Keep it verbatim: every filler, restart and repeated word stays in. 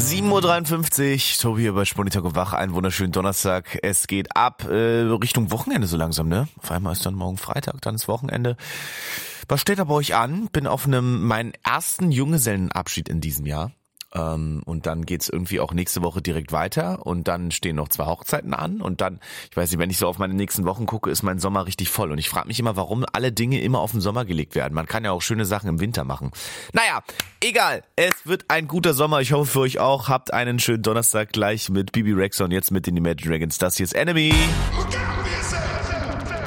sieben Uhr dreiundfünfzig, Tobi hier bei Sponitak und Wach, einen wunderschönen Donnerstag. Es geht ab äh, Richtung Wochenende so langsam, ne? Auf einmal ist dann morgen Freitag, dann ist Wochenende. Was steht da bei euch an? Bin auf einem meinen ersten Junggesellenabschied in diesem Jahr. Ähm, und dann geht's irgendwie auch nächste Woche direkt weiter und dann stehen noch zwei Hochzeiten an und dann, ich weiß nicht, wenn ich so auf meine nächsten Wochen gucke, ist mein Sommer richtig voll und ich frage mich immer, warum alle Dinge immer auf den Sommer gelegt werden. Man kann ja auch schöne Sachen im Winter machen. Naja, egal, es wird ein guter Sommer, ich hoffe für euch auch. Habt einen schönen Donnerstag gleich mit Bibi Rexha und jetzt mit den Imagine Dragons. Das hier ist Enemy.